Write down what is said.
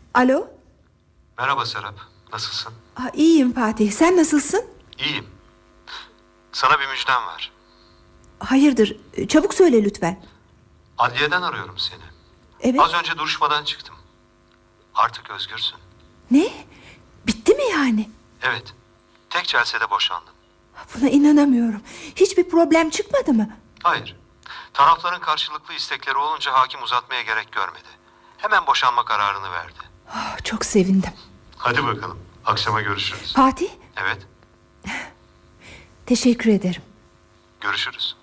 Alo? Merhaba Serap, nasılsın? İyiyim Fatih, sen nasılsın? İyiyim. Sana bir müjdem var. Hayırdır, çabuk söyle lütfen. Adliyeden arıyorum seni. Evet. Az önce duruşmadan çıktım. Artık özgürsün. Ne? Bitti mi yani? Evet, tek celsede boşandım. Buna inanamıyorum. Hiçbir problem çıkmadı mı? Hayır, tarafların karşılıklı istekleri olunca hakim uzatmaya gerek görmedi. Hemen boşanma kararını verdi. Çok sevindim. Hadi bakalım, akşama görüşürüz. Fatih, Evet, teşekkür ederim. görüşürüz.